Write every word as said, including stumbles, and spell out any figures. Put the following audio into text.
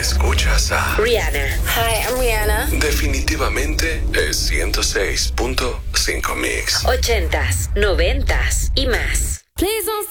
Escuchas a Rihanna. Hi, I'm Rihanna. Definitivamente es ciento seis punto cinco Mix. Ochentas, noventas y más. Please don't stop.